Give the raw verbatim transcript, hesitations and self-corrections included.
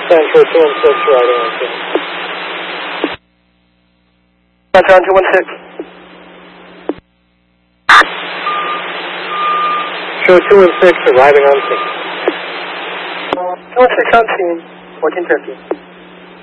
Central two one six, riding on scene. Central two one six. Show two one six, arriving on scene. two one six on scene, fourteen fifty.